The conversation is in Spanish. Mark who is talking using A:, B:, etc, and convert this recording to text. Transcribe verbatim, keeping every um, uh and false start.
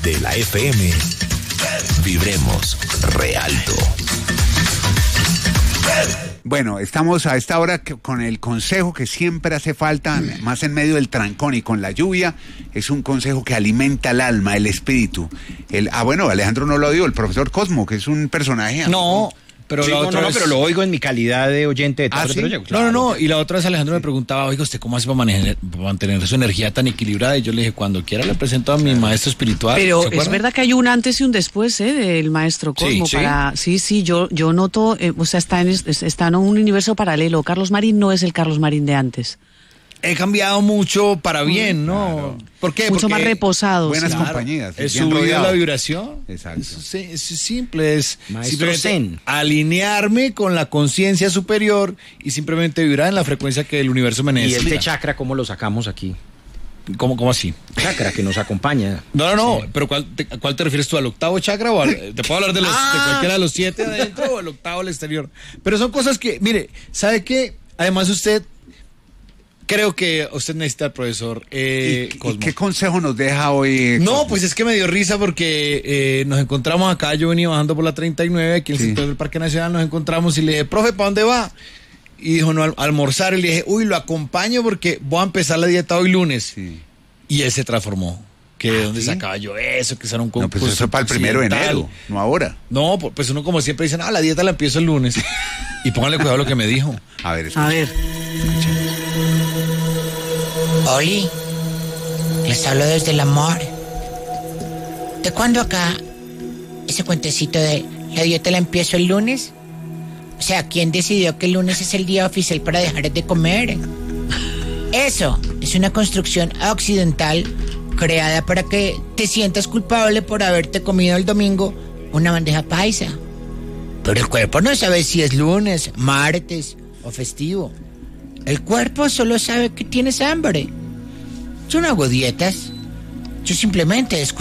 A: de la F M, vibremos re alto.
B: Bueno, estamos a esta hora con el consejo que siempre hace falta, más en medio del trancón y con la lluvia. Es un consejo que alimenta el alma, el espíritu. El, ah, bueno, Alejandro no lo dio, el profesor Cosmo, que es un personaje.
C: No, pero,
D: sí,
C: la
D: no,
C: otra
D: no,
C: vez...
D: pero lo oigo en mi calidad de oyente de
B: ¿Ah,
D: Tarde
B: sí?
D: Proyecto.
C: No, no, no, y la otra vez Alejandro me preguntaba, oiga, ¿usted cómo hace para, manejar, para mantener su energía tan equilibrada? Y yo le dije, cuando quiera le presento a mi maestro espiritual.
E: Pero
C: ¿Se
E: es
C: acuerdan?
E: verdad que hay un antes y un después, ¿eh? Del maestro Cosmo.
C: Sí,
E: para, sí, sí, yo, yo noto, eh, o sea, está en, está en un universo paralelo. Carlos Marín no es el Carlos Marín de antes.
C: He cambiado mucho para bien, ¿no?
B: Claro.
C: ¿Por qué?
E: Mucho
C: Porque
E: más reposado.
B: buenas
E: sí.
B: compañías.
C: Es
B: bien
C: subir
B: rodeado.
C: la vibración.
B: Exacto.
C: Es, sí, es simple, es
D: Maestro
C: simplemente
D: Zen.
C: alinearme con la conciencia superior y simplemente vibrar en la frecuencia que el universo me
D: Y
C: necesita.
D: este chakra, ¿cómo lo sacamos aquí?
C: ¿Cómo, cómo así?
D: Chakra que nos acompaña.
C: No, no, no, pero ¿cuál te, ¿a cuál te refieres tú? ¿Al octavo chakra o al, te puedo hablar de, los, de cualquiera de los siete adentro o el octavo al exterior? Pero son cosas que, mire, ¿sabe qué? Además usted, creo que usted necesita al profesor eh,
B: ¿Y, y
C: Cosmo.
B: qué consejo nos deja hoy?
C: No,
B: Cosmo?
C: pues es que me dio risa porque eh, nos encontramos acá, yo venía bajando por la treinta y nueve, aquí en el
B: Sí.
C: sector del Parque Nacional, nos encontramos y le dije, profe, ¿para dónde va? Y dijo, no, al almorzar, y le dije, uy, lo acompaño porque voy a empezar la dieta hoy lunes.
B: Sí.
C: Y él se transformó. Que de dónde
B: ¿sí?
C: sacaba yo eso, que eso era un
B: No,
C: concurso.
B: pues eso es para el primero de
C: occidental.
B: enero, no ahora.
C: No, pues uno como siempre dice, no, la dieta la empiezo el lunes. Y pónganle cuidado a lo que me dijo.
B: A ver,
E: A ver.
F: Oli, les hablo desde el amor. ¿De cuándo acá ese cuentecito de la dieta la empiezo el lunes? O sea, ¿quién decidió que el lunes es el día oficial para dejar de comer? Eso es una construcción occidental creada para que te sientas culpable por haberte comido el domingo una bandeja paisa. Pero el cuerpo no sabe si es lunes, martes o festivo. El cuerpo solo sabe que tienes hambre. Yo no hago dietas. Yo simplemente escucho